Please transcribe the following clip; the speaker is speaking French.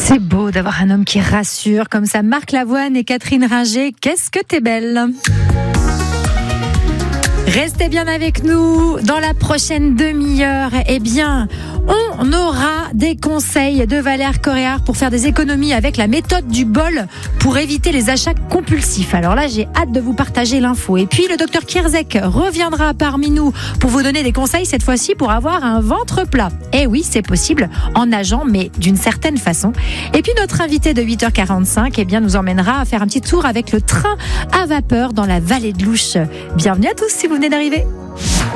C'est beau d'avoir un homme qui rassure comme ça. Marc Lavoine et Catherine Ringer, qu'est-ce que t'es belle! Restez bien avec nous dans la prochaine demi-heure. Eh bien, on aura des conseils de Valère Coréard pour faire des économies avec la méthode du bol pour éviter les achats compulsifs. Alors là, j'ai hâte de vous partager l'info. Et puis, le docteur Kierzek reviendra parmi nous pour vous donner des conseils, cette fois-ci pour avoir un ventre plat. Eh oui, c'est possible en nageant, mais d'une certaine façon. Et puis, notre invité de 8h45, eh bien, nous emmènera à faire un petit tour avec le train à vapeur dans la vallée de l'Ouche. Bienvenue à tous si vous venez d'arriver.